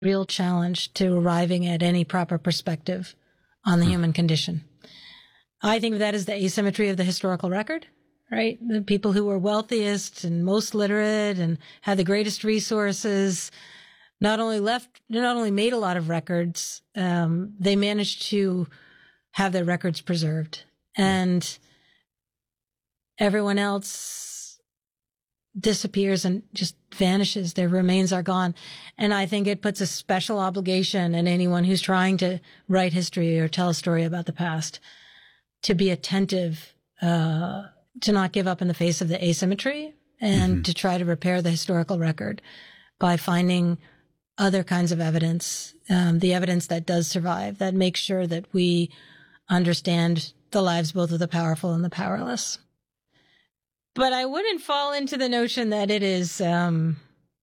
real challenge to arriving at any proper perspective on the human condition. I think of that as the asymmetry of the historical record, right? The people who were wealthiest and most literate and had the greatest resources not only made a lot of records, they managed to have their records preserved. And everyone else disappears and just vanishes. Their remains are gone. And I think it puts a special obligation on anyone who's trying to write history or tell a story about the past to be attentive, to not give up in the face of the asymmetry and to try to repair the historical record by finding other kinds of evidence, the evidence that does survive, that makes sure that we understand the lives both of the powerful and the powerless. But I wouldn't fall into the notion that it is that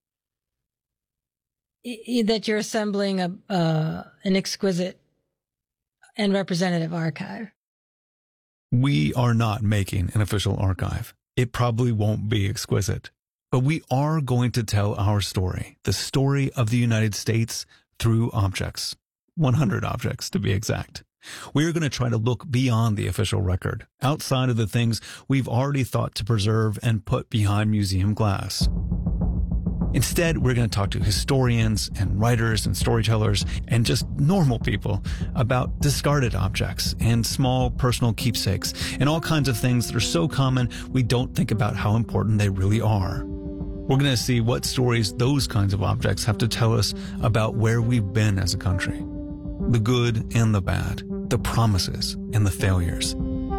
you're assembling an exquisite and representative archive. We are not making an official archive. It probably won't be exquisite. But we are going to tell our story, the story of the United States through objects. 100 objects, to be exact. We're going to try to look beyond the official record, outside of the things we've already thought to preserve and put behind museum glass. Instead, we're going to talk to historians and writers and storytellers and just normal people about discarded objects and small personal keepsakes and all kinds of things that are so common we don't think about how important they really are. We're going to see what stories those kinds of objects have to tell us about where we've been as a country. The good and the bad, the promises and the failures.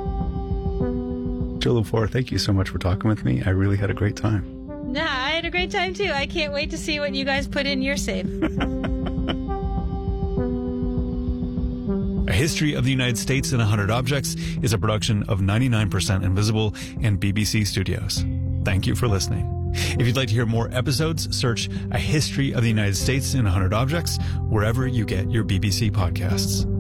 Jill Lepore, thank you so much for talking with me. I really had a great time. Nah, I had a great time too. I can't wait to see what you guys put in your safe. A History of the United States in 100 Objects is a production of 99% Invisible and BBC Studios. Thank you for listening. If you'd like to hear more episodes, search A History of the United States in 100 Objects wherever you get your BBC podcasts.